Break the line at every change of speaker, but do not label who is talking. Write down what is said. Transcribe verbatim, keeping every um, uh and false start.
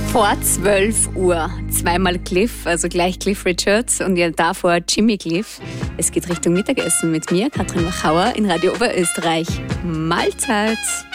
Vor zwölf Uhr. Zweimal Cliff, also gleich Cliff Richards und ja davor Jimmy Cliff. Es geht Richtung Mittagessen mit mir, Katrin Wachauer, in Radio Oberösterreich. Mahlzeit!